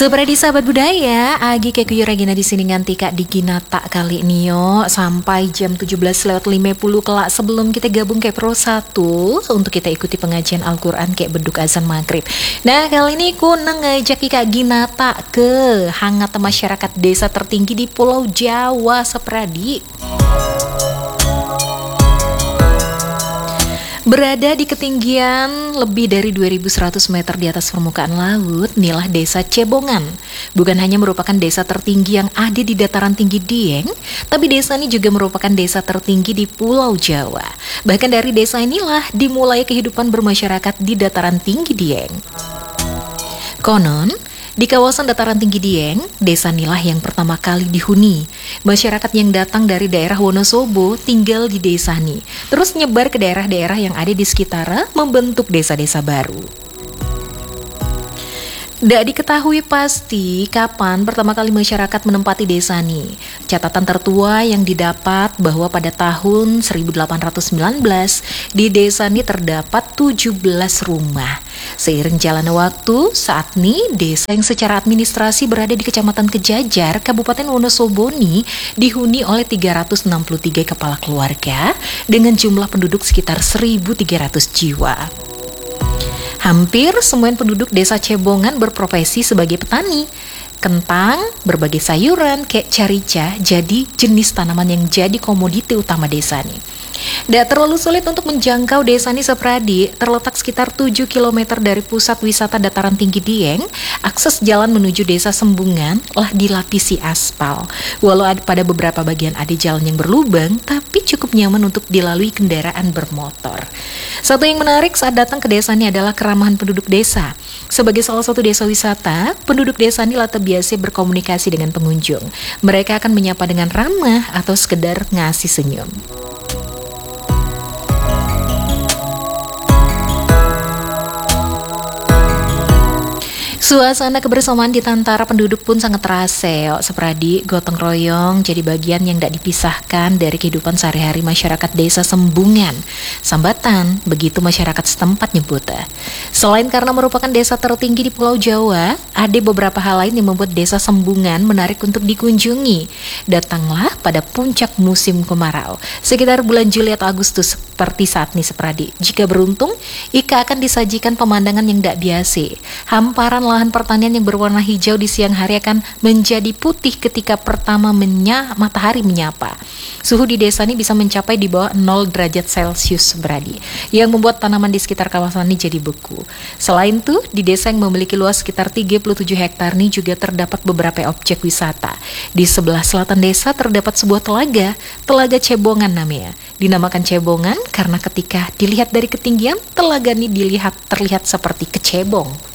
Seperti sahabat budaya, Agi Kekuyu Regina di sini nganti Kak di Ginata kali ini yo sampai jam 17.50 kelak sebelum kita gabung ke Pro 1 untuk kita ikuti pengajian Al-Quran kayak beduk azan maghrib. Nah kali ini aku ngajak Kak Ginata ke hangat masyarakat desa tertinggi di Pulau Jawa Sepradi. Berada di ketinggian lebih dari 2100 meter di atas permukaan laut, inilah desa Cebongan. Bukan hanya merupakan desa tertinggi yang ada di dataran tinggi Dieng, tapi desa ini juga merupakan desa tertinggi di Pulau Jawa. Bahkan dari desa inilah dimulai kehidupan bermasyarakat di dataran tinggi Dieng. Konon, di kawasan dataran tinggi Dieng, desa inilah yang pertama kali dihuni. Masyarakat yang datang dari daerah Wonosobo tinggal di desa ini, terus nyebar ke daerah-daerah yang ada di sekitarnya membentuk desa-desa baru. Tidak diketahui pasti kapan pertama kali masyarakat menempati desa ini. Catatan tertua yang didapat bahwa pada tahun 1819 di desa ini terdapat 17 rumah. Seiring jalannya waktu, saat ini desa yang secara administrasi berada di Kecamatan Kejajar, Kabupaten Wonosobo ini dihuni oleh 363 kepala keluarga dengan jumlah penduduk sekitar 1.300 jiwa. Hampir semua penduduk desa Cebongan berprofesi sebagai petani. Kentang, berbagai sayuran, kayak carica, jadi jenis tanaman yang jadi komoditi utama desa ini. Tidak terlalu sulit untuk menjangkau desa ini Sepradi, terletak sekitar 7 km dari pusat wisata dataran tinggi Dieng. Akses jalan menuju desa Sembungan lah dilapisi aspal. Walau pada beberapa bagian ada jalan yang berlubang, tapi cukup nyaman untuk dilalui kendaraan bermotor. Satu yang menarik saat datang ke desa ini adalah keramahan penduduk desa. Sebagai salah satu desa wisata, penduduk desa ini biasa berkomunikasi dengan pengunjung. Mereka akan menyapa dengan ramah atau sekedar ngasih senyum. Suasana kebersamaan di antara penduduk pun sangat terasa, Sepradi, gotong royong jadi bagian yang tidak dipisahkan dari kehidupan sehari-hari masyarakat desa Sembungan. Sambatan, begitu masyarakat setempat nyebutnya. Selain karena merupakan desa tertinggi di Pulau Jawa, ada beberapa hal lain yang membuat desa Sembungan menarik untuk dikunjungi. Datanglah pada puncak musim kemarau, sekitar bulan Juli atau Agustus seperti saat ini Sepradi. Jika beruntung, Ika akan disajikan pemandangan yang tidak biasa. Hamparan lahan pertanian yang berwarna hijau di siang hari akan menjadi putih ketika pertama matahari menyapa. Suhu di desa ini bisa mencapai di bawah 0 derajat Celcius Sepradi, yang membuat tanaman di sekitar kawasan ini jadi beku. Selain itu, di desa yang memiliki luas sekitar 37 hektar ini juga terdapat beberapa objek wisata. Di sebelah selatan desa terdapat sebuah telaga Cebongan namanya. Dinamakan Cebongan karena ketika dilihat dari ketinggian, telaga ini terlihat seperti kecebong.